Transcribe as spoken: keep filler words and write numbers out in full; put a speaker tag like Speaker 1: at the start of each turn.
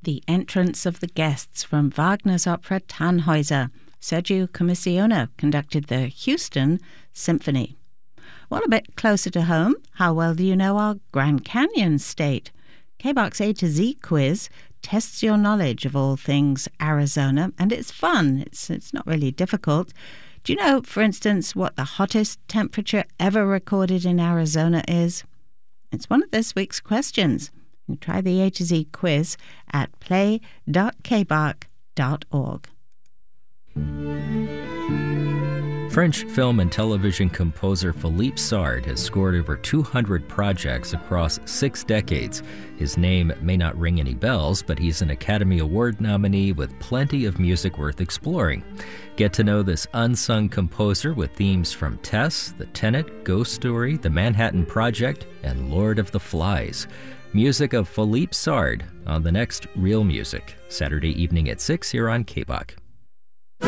Speaker 1: The Entrance of the Guests from Wagner's opera Tannhäuser. Sergio Commissiona conducted the Houston Symphony. Well, a bit closer to home, how well do you know our Grand Canyon State? K B O K's A to Z quiz tests your knowledge of all things Arizona, and it's fun. It's, it's not really difficult. Do you know, for instance, what the hottest temperature ever recorded in Arizona is? It's one of this week's questions. You try the A to Z quiz at play dot k b o k dot org.
Speaker 2: French film and television composer Philippe Sard has scored over two hundred projects across six decades. His name may not ring any bells, but he's an Academy Award nominee with plenty of music worth exploring. Get to know this unsung composer with themes from Tess, The Tenet, Ghost Story, The Manhattan Project, and Lord of the Flies. Music of Philippe Sard on the next Real Music, Saturday evening at six here on K B O K.